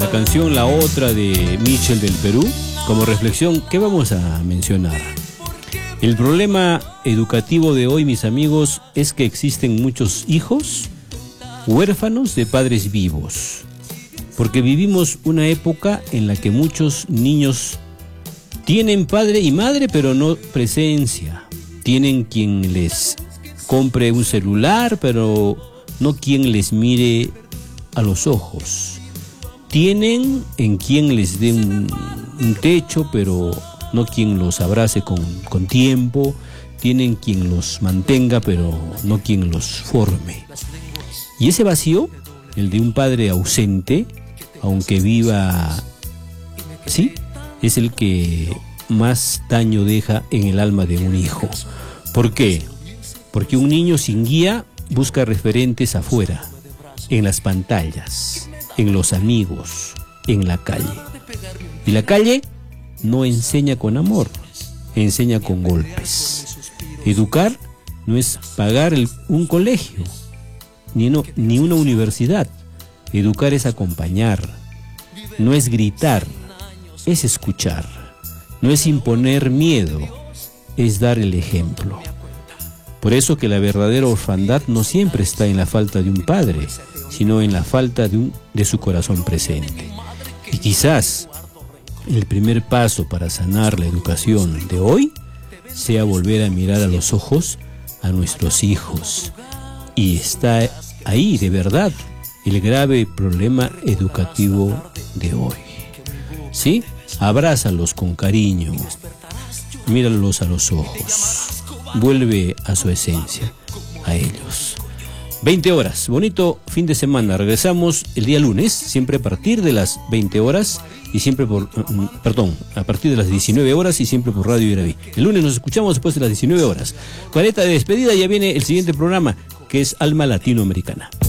esa canción, la otra de Michel del Perú. Como reflexión, ¿qué vamos a mencionar? El problema educativo de hoy, mis amigos, es que existen muchos hijos huérfanos de padres vivos. Porque vivimos una época en la que muchos niños tienen padre y madre, pero no presencia. Tienen quien les compre un celular, pero no quien les mire a los ojos. Tienen en quien les dé un techo, pero no quien los abrace con tiempo. Tienen quien los mantenga, pero no quien los forme. Y ese vacío, el de un padre ausente, aunque viva, sí, es el que más daño deja en el alma de un hijo. ¿Por qué? Porque un niño sin guía busca referentes afuera, en las pantallas, en los amigos, en la calle. Y la calle no enseña con amor, enseña con golpes. Educar no es pagar un colegio, ni una universidad. Educar es acompañar, no es gritar, es escuchar, no es imponer miedo, es dar el ejemplo. Por eso que la verdadera orfandad no siempre está en la falta de un padre, sino en la falta de su corazón presente. Y quizás el primer paso para sanar la educación de hoy sea volver a mirar a los ojos a nuestros hijos. Y está ahí, de verdad, el grave problema educativo de hoy. ¿Sí? Abrázalos con cariño, míralos a los ojos, vuelve a su esencia, a ellos. 20 horas, bonito fin de semana. Regresamos el día lunes, siempre a partir de las 20 horas y siempre a partir de las 19 horas y siempre por Radio Iraví. El lunes nos escuchamos después de las 19 horas. 40 de despedida, ya viene el siguiente programa, que es Alma Latinoamericana.